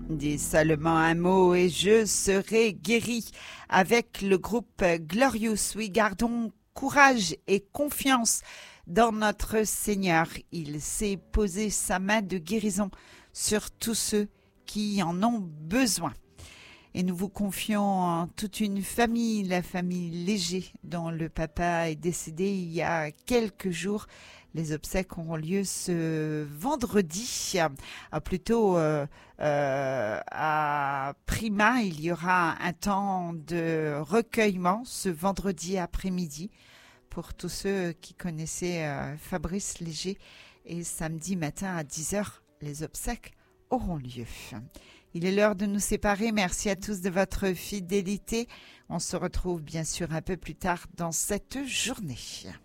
Dis seulement un mot et je serai guéri. Avec le groupe Glorious, oui, gardons courage et confiance dans notre Seigneur. Il s'est posé sa main de guérison sur tous ceux qui en ont besoin. Et nous vous confions toute une famille, la famille Léger, dont le papa est décédé il y a quelques jours. Les obsèques auront lieu ce vendredi. Plutôt à Prima, il y aura un temps de recueillement ce vendredi après-midi pour tous ceux qui connaissaient Fabrice Léger. Et samedi matin à 10h, les obsèques auront lieu. Il est l'heure de nous séparer. Merci à tous de votre fidélité. On se retrouve bien sûr un peu plus tard dans cette journée.